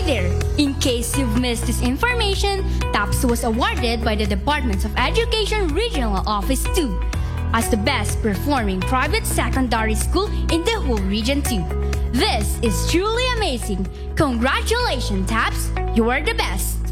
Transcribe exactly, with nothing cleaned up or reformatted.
there! In case you've missed this information, TAPS was awarded by the Department of Education Regional Office two as the best performing private secondary school in the whole Region two. This is truly amazing. Congratulations, TAPS! You are the best!